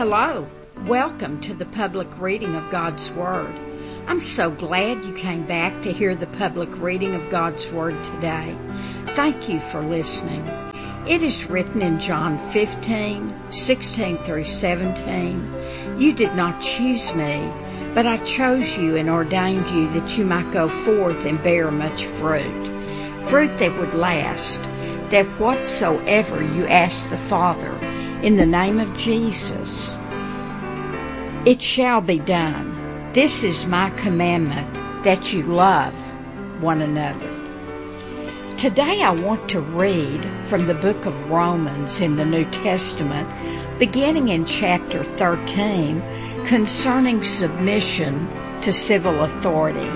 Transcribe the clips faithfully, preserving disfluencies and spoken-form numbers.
Hello, welcome to the public reading of God's Word. I'm so glad you came back to hear the public reading of God's Word today. Thank you for listening. It is written in John fifteen, sixteen through seventeen, "You did not choose me, but I chose you and ordained you that you might go forth and bear much fruit, fruit that would last, that whatsoever you ask the Father in the name of Jesus, it shall be done. This is my commandment, that you love one another." Today I want to read from the book of Romans in the New Testament, beginning in chapter thirteen, concerning submission to civil authority.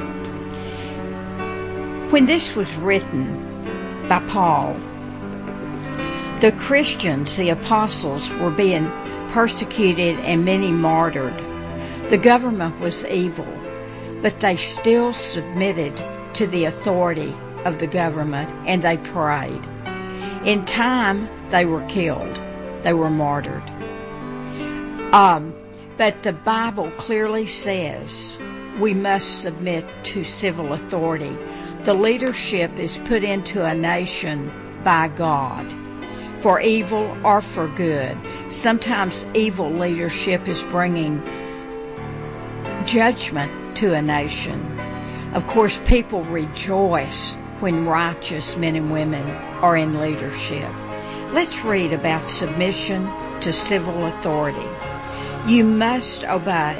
When this was written by Paul, the Christians, the apostles, were being persecuted and many martyred. The government was evil, but they still submitted to the authority of the government and they prayed. In time, they were killed. They were martyred. Um, but the Bible clearly says we must submit to civil authority. The leadership is put into a nation by God, for evil or for good. Sometimes evil leadership is bringing judgment to a nation. Of course, people rejoice when righteous men and women are in leadership. Let's read about submission to civil authority. You must obey,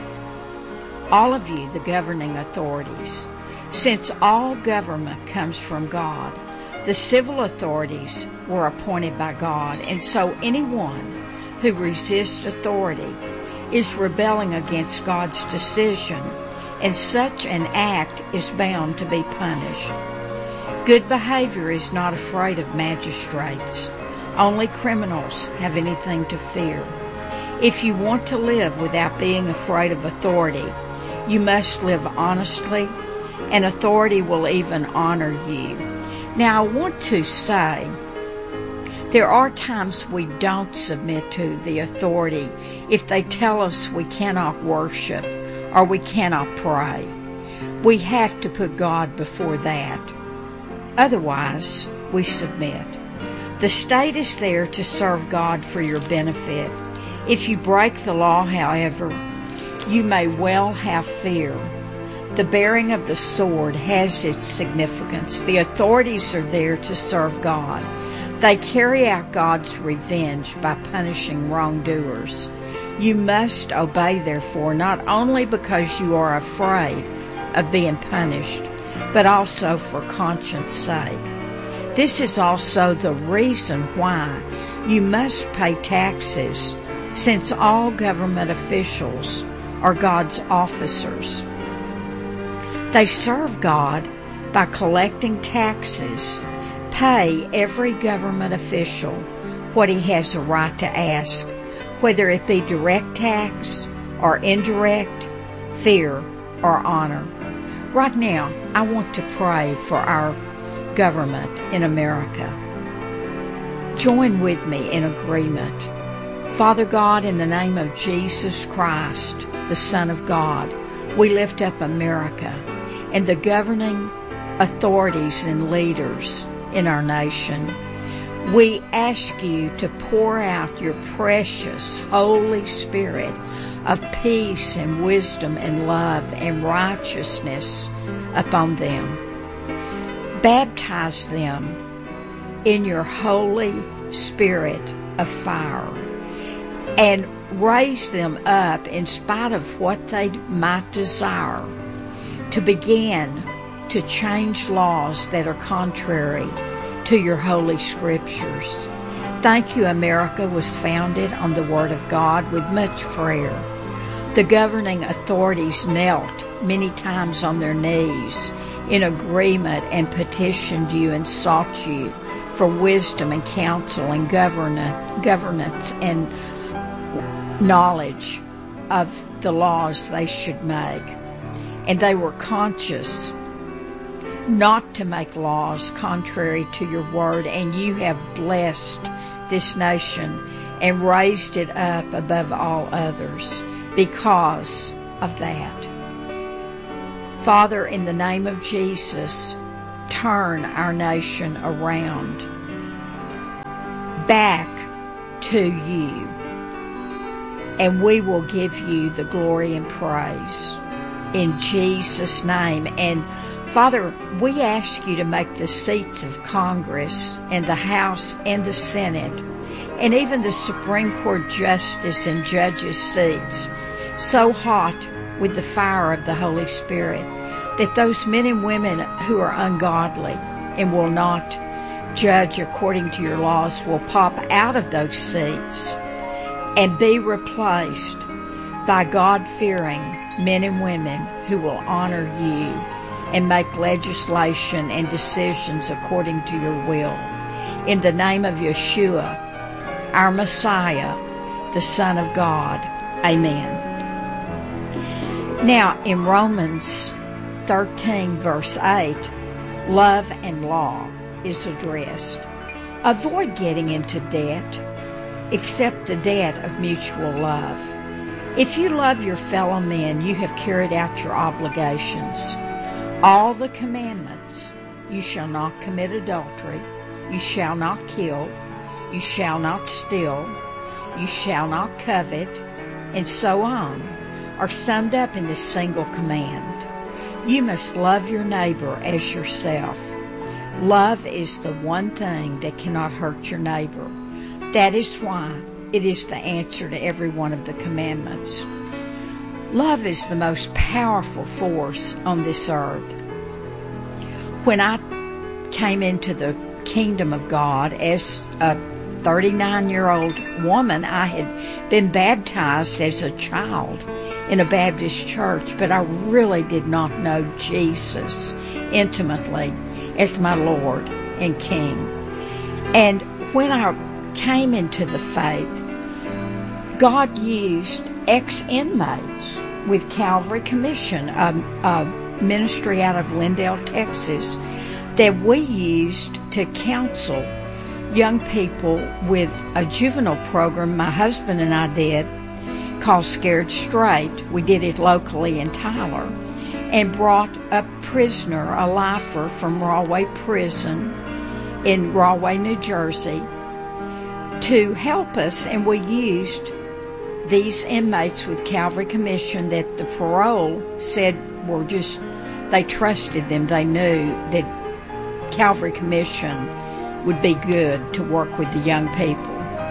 all of you, the governing authorities. Since all government comes from God, the civil authorities were appointed by God, and so anyone who resists authority is rebelling against God's decision, and such an act is bound to be punished. Good behavior is not afraid of magistrates. Only criminals have anything to fear. If you want to live without being afraid of authority, you must live honestly, and authority will even honor you. Now, I want to say, there are times we don't submit to the authority if they tell us we cannot worship or we cannot pray. We have to put God before that. Otherwise, we submit. The state is there to serve God for your benefit. If you break the law, however, you may well have fear. The bearing of the sword has its significance. The authorities are there to serve God. They carry out God's revenge by punishing wrongdoers. You must obey, therefore, not only because you are afraid of being punished, but also for conscience sake. This is also the reason why you must pay taxes, since all government officials are God's officers. They serve God by collecting taxes. Pay every government official what he has a right to ask, whether it be direct tax or indirect, fear or honor. Right now, I want to pray for our government in America. Join with me in agreement. Father God, in the name of Jesus Christ, the Son of God, we lift up America and the governing authorities and leaders in our nation. We ask you to pour out your precious Holy Spirit of peace and wisdom and love and righteousness upon them. Baptize them in your Holy Spirit of fire and raise them up in spite of what they might desire, to begin to change laws that are contrary to your holy scriptures. Thank you, America was founded on the Word of God with much prayer. The governing authorities knelt many times on their knees in agreement and petitioned you and sought you for wisdom and counsel and governance and knowledge of the laws they should make. And they were conscious not to make laws contrary to your word, and you have blessed this nation and raised it up above all others because of that. Father, in the name of Jesus, turn our nation around back to you, and we will give you the glory and praise in Jesus' name. And Father, we ask you to make the seats of Congress and the House and the Senate and even the Supreme Court Justice and Judges seats so hot with the fire of the Holy Spirit that those men and women who are ungodly and will not judge according to your laws will pop out of those seats and be replaced by God-fearing men and women who will honor you and make legislation and decisions according to your will. In the name of Yeshua, our Messiah, the Son of God. Amen. Now, in Romans thirteen, verse eight, love and law is addressed. Avoid getting into debt, except the debt of mutual love. If you love your fellow men, you have carried out your obligations. All the commandments: you shall not commit adultery, you shall not kill, you shall not steal, you shall not covet, and so on, are summed up in this single command. You must love your neighbor as yourself. Love is the one thing that cannot hurt your neighbor. That is why it is the answer to every one of the commandments. Love is the most powerful force on this earth. When I came into the kingdom of God as a thirty-nine-year-old woman, I had been baptized as a child in a Baptist church, but I really did not know Jesus intimately as my Lord and King. And when I came into the faith, God used ex-inmates with Calvary Commission, a, a ministry out of Lindale, Texas, that we used to counsel young people with a juvenile program my husband and I did called Scared Straight. We did it locally in Tyler, and brought a prisoner, a lifer from Rahway Prison in Rahway, New Jersey, to help us. And we used these inmates with Calvary Commission that the parole said were just, they trusted them. They knew that Calvary Commission would be good to work with the young people.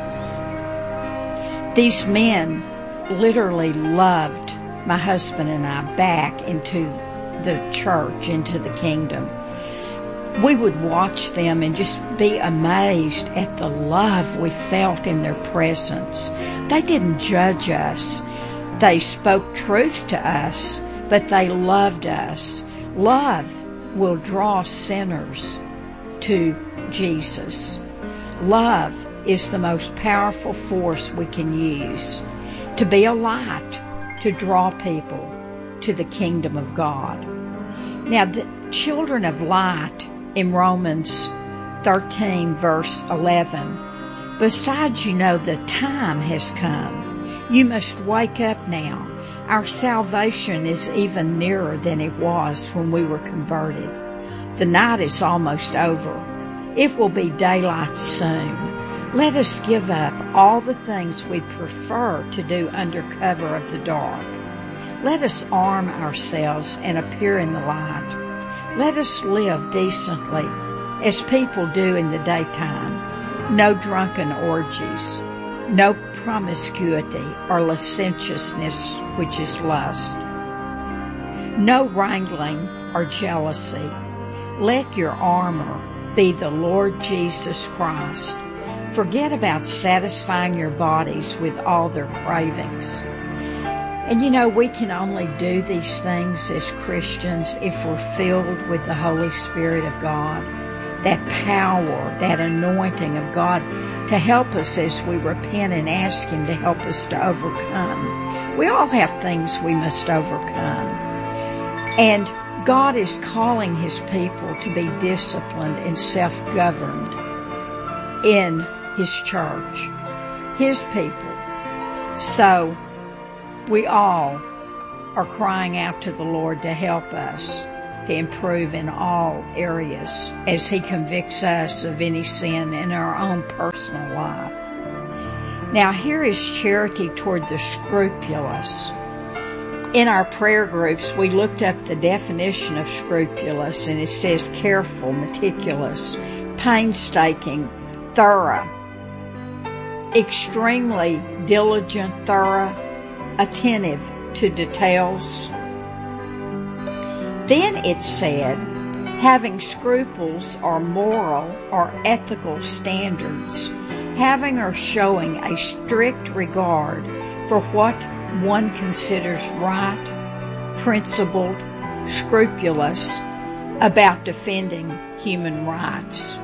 These men literally loved my husband and I back into the church, into the kingdom. We would watch them and just be amazed at the love we felt in their presence. They didn't judge us. They spoke truth to us, but they loved us. Love will draw sinners to Jesus. Love is the most powerful force we can use to be a light, to draw people to the kingdom of God. Now, the children of light in Romans thirteen, verse eleven, besides, you know, the time has come. You must wake up now. Our salvation is even nearer than it was when we were converted. The night is almost over. It will be daylight soon. Let us give up all the things we prefer to do under cover of the dark. Let us arm ourselves and appear in the light. Let us live decently, as people do in the daytime. No drunken orgies, no promiscuity or licentiousness, which is lust. No wrangling or jealousy. Let your armor be the Lord Jesus Christ. Forget about satisfying your bodies with all their cravings. And you know, we can only do these things as Christians if we're filled with the Holy Spirit of God, that power, that anointing of God to help us as we repent and ask Him to help us to overcome. We all have things we must overcome. And God is calling His people to be disciplined and self-governed in His church. His people. So we all are crying out to the Lord to help us to improve in all areas as He convicts us of any sin in our own personal life. Now, here is charity toward the scrupulous. In our prayer groups, we looked up the definition of scrupulous, and it says careful, meticulous, painstaking, thorough, extremely diligent, thorough, attentive to details. Then it said, having scruples or moral or ethical standards, having or showing a strict regard for what one considers right, principled, scrupulous about defending human rights.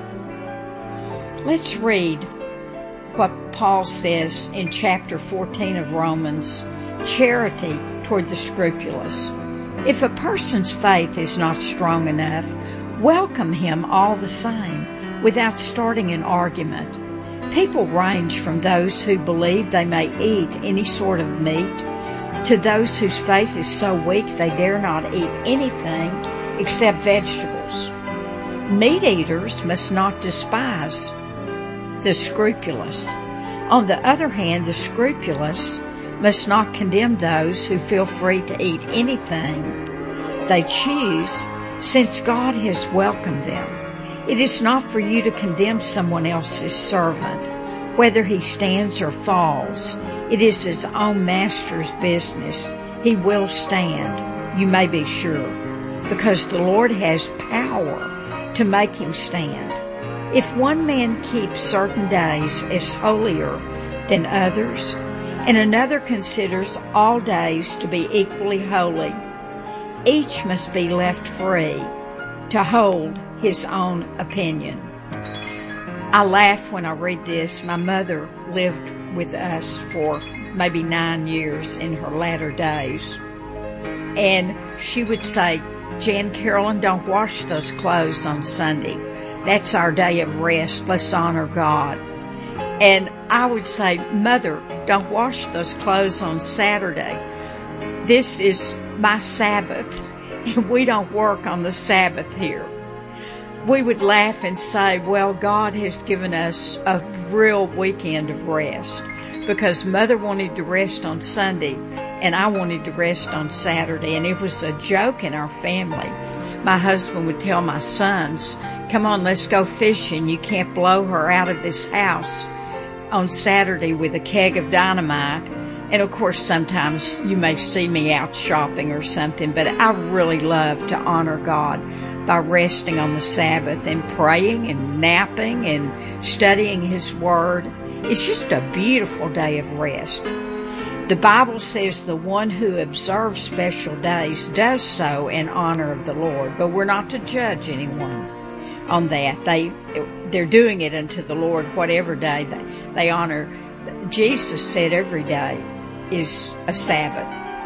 Let's read what Paul says in chapter fourteen of Romans, charity toward the scrupulous. If a person's faith is not strong enough, welcome him all the same, without starting an argument. People range from those who believe they may eat any sort of meat to those whose faith is so weak they dare not eat anything except vegetables. Meat eaters must not despise the scrupulous. On the other hand, the scrupulous must not condemn those who feel free to eat anything they choose, since God has welcomed them. It is not for you to condemn someone else's servant, whether he stands or falls. It is his own master's business. He will stand, you may be sure, because the Lord has power to make him stand. If one man keeps certain days as holier than others, and another considers all days to be equally holy, each must be left free to hold his own opinion. I laugh when I read this. My mother lived with us for maybe nine years in her latter days. And she would say, Jan Carolyn, don't wash those clothes on Sunday. That's our day of rest. Let's honor God. And I would say, Mother, don't wash those clothes on Saturday. This is my Sabbath, and we don't work on the Sabbath here. We would laugh and say, well, God has given us a real weekend of rest, because Mother wanted to rest on Sunday and I wanted to rest on Saturday. And it was a joke in our family. My husband would tell my sons, come on, let's go fishing. You can't blow her out of this house on Saturday with a keg of dynamite. And of course, sometimes you may see me out shopping or something, but I really love to honor God by resting on the Sabbath and praying and napping and studying His Word. It's just a beautiful day of rest. The Bible says the one who observes special days does so in honor of the Lord, but we're not to judge anyone on that. They, they're doing it unto the Lord, whatever day they, they honor. Jesus said every day is a Sabbath.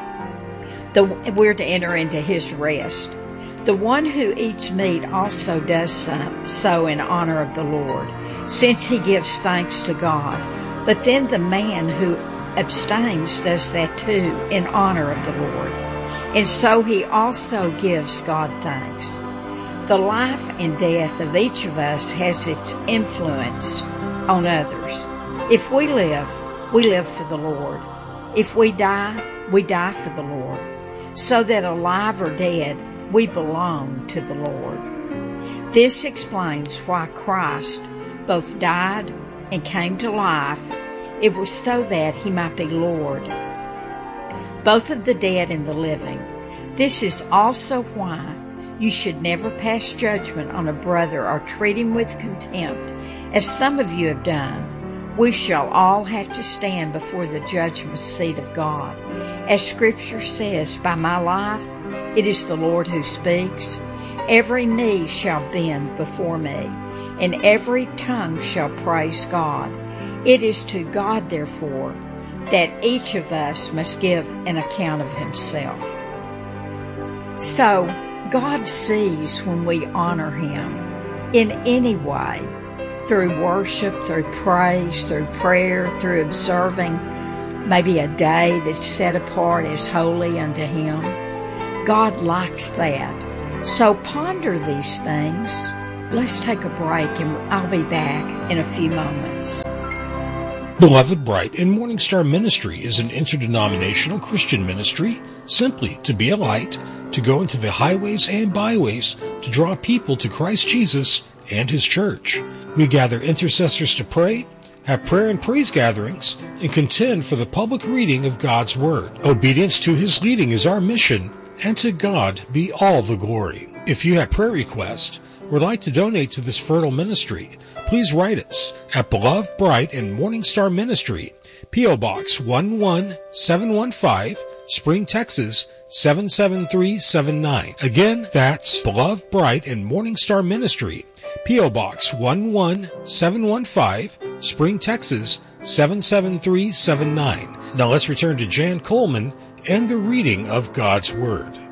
The, we're to enter into His rest. The one who eats meat also does so, so in honor of the Lord, since he gives thanks to God. But then the man who abstains does that too in honor of the Lord. And so he also gives God thanks. The life and death of each of us has its influence on others. If we live, we live for the Lord. If we die, we die for the Lord. So that alive or dead, we belong to the Lord. This explains why Christ both died and came to life. It was so that He might be Lord, both of the dead and the living. This is also why you should never pass judgment on a brother or treat him with contempt, as some of you have done. We shall all have to stand before the judgment seat of God. As Scripture says, by my life, it is the Lord who speaks. Every knee shall bend before me, and every tongue shall praise God. It is to God, therefore, that each of us must give an account of himself. So, God sees when we honor Him in any way, through worship, through praise, through prayer, through observing maybe a day that's set apart as holy unto Him. God likes that. So ponder these things. Let's take a break and I'll be back in a few moments. Beloved Bright and Morning Star Ministry is an interdenominational Christian ministry, simply to be a light, to go into the highways and byways, to draw people to Christ Jesus and His church. We gather intercessors to pray, have prayer and praise gatherings, and contend for the public reading of God's Word. Obedience to His leading is our mission, and to God be all the glory. If you have prayer requests or would like to donate to this fertile ministry, please write us at Beloved Bright and Morning Star Ministry, P O. Box one one seven one five, Spring, Texas seven seven three seven nine. Again, that's Beloved Bright and Morning Star Ministry, P O. Box one one seven one five, Spring, Texas seven seven three seven nine. Now let's return to Jan Coleman and the reading of God's Word.